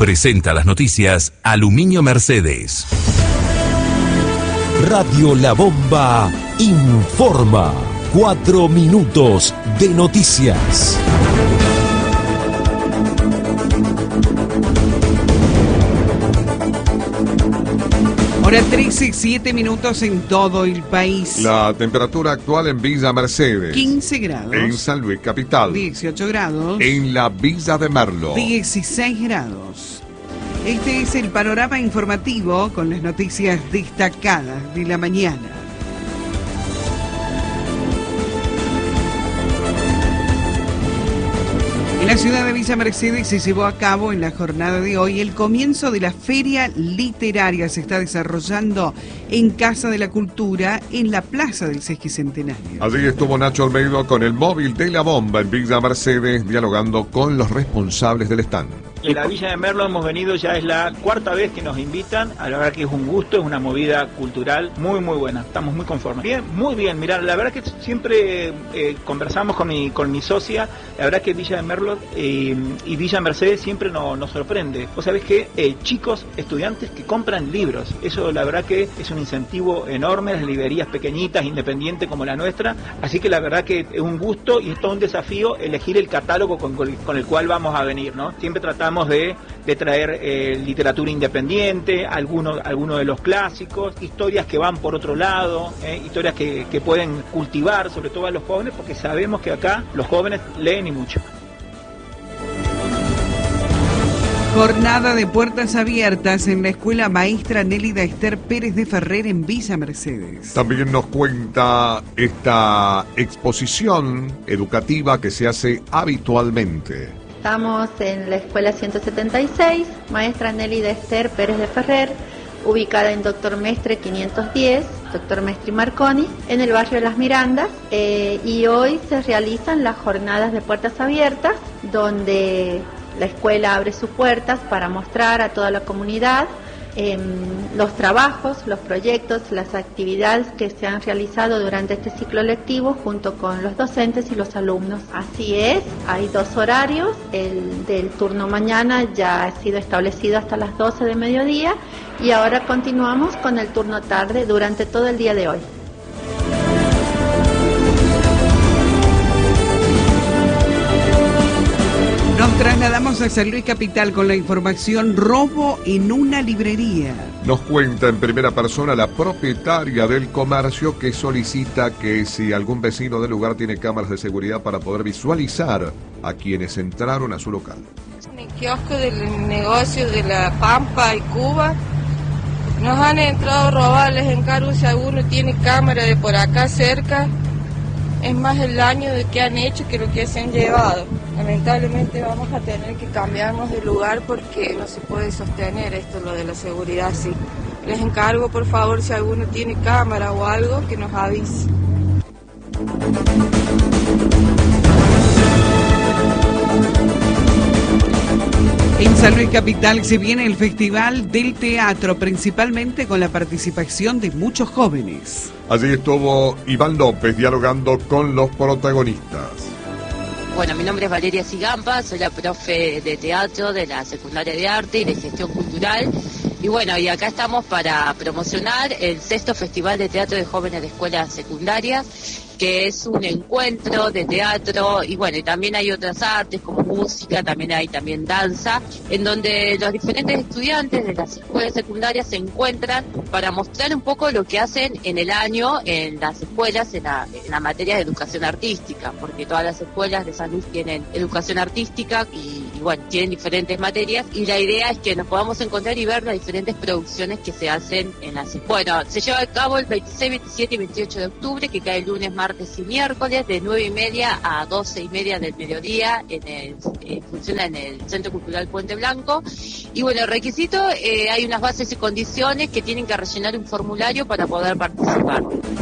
Presenta las noticias Aluminio Mercedes. Radio La Bomba informa. 4 minutos de noticias. Hora 13, 7 minutos en todo el país. La temperatura actual en Villa Mercedes. 15 grados. En San Luis Capital. 18 grados. En la Villa de Merlo. 16 grados. Este es el panorama informativo con las noticias destacadas de la mañana. En la ciudad de Villa Mercedes se llevó a cabo en la jornada de hoy el comienzo de la Feria Literaria. Se está desarrollando en Casa de la Cultura, en la Plaza del Sesquicentenario. Allí estuvo Nacho Almeida con el móvil de La Bomba en Villa Mercedes, dialogando con los responsables del stand. En la Villa de Merlo hemos venido, ya es la cuarta vez que nos invitan. A la verdad que es un gusto, es una movida cultural muy buena. Estamos muy conformes. Bien, muy bien. Mirá, la verdad que siempre conversamos con mi socia. La verdad que Villa de Merlo y Villa Mercedes siempre nos sorprende. Vos sabés que chicos, estudiantes que compran libros. Eso la verdad que es un incentivo enorme. Las librerías pequeñitas, independientes como la nuestra. Así que la verdad que es un gusto y es todo un desafío elegir el catálogo con el cual vamos a venir, ¿no? Siempre tratamos de traer literatura independiente, algunos de los clásicos, historias que van por otro lado, historias que pueden cultivar, sobre todo a los jóvenes, porque sabemos que acá los jóvenes leen y mucho. Jornada de puertas abiertas en la Escuela Maestra Nélida Esther Pérez de Ferrer en Villa Mercedes. También nos cuenta esta exposición educativa que se hace habitualmente. Estamos en la Escuela 176, Maestra Nélida Esther Pérez de Ferrer, ubicada en Doctor Mestre 510, Doctor Mestre Marconi, en el barrio de Las Mirandas, y hoy se realizan las jornadas de puertas abiertas, donde la escuela abre sus puertas para mostrar a toda la comunidad los trabajos, los proyectos, las actividades que se han realizado durante este ciclo lectivo junto con los docentes y los alumnos. Así es, hay 2 horarios, el del turno mañana ya ha sido establecido hasta las 12 de mediodía y ahora continuamos con el turno tarde durante todo el día de hoy. Nos trasladamos a San Luis Capital con la información robo en una librería. Nos cuenta en primera persona la propietaria del comercio que solicita que si algún vecino del lugar tiene cámaras de seguridad para poder visualizar a quienes entraron a su local. En el kiosco del negocio de La Pampa y Cuba nos han entrado a robar, les encargo si alguno tiene cámara de por acá cerca. Es más el daño de que han hecho que lo que se han llevado. Lamentablemente vamos a tener que cambiarnos de lugar porque no se puede sostener esto, lo de la seguridad así. Les encargo, por favor, si alguno tiene cámara o algo, que nos avise. En San Luis Capital se viene el Festival del Teatro, principalmente con la participación de muchos jóvenes. Allí estuvo Iván López dialogando con los protagonistas. Bueno, mi nombre es Valeria Sigampa, soy la profe de teatro de la Secundaria de Arte y de Gestión Cultural. Y bueno, y acá estamos para promocionar el 6º Festival de Teatro de Jóvenes de Escuelas Secundarias, que es un encuentro de teatro y bueno, y también hay otras artes como música, también hay danza, en donde los diferentes estudiantes de las escuelas secundarias se encuentran para mostrar un poco lo que hacen en el año en las escuelas, en la materia de educación artística, porque todas las escuelas de San Luis tienen educación artística y bueno, tienen diferentes materias y la idea es que nos podamos encontrar y ver las diferentes producciones que se hacen en las escuelas. Bueno, se lleva a cabo el 26, 27 y 28 de octubre, que cae el lunes, martes y miércoles, de 9:30 a 12:30 del mediodía, funciona en el Centro Cultural Puente Blanco. Y bueno, el requisito, hay unas bases y condiciones que tienen que rellenar un formulario para poder participar.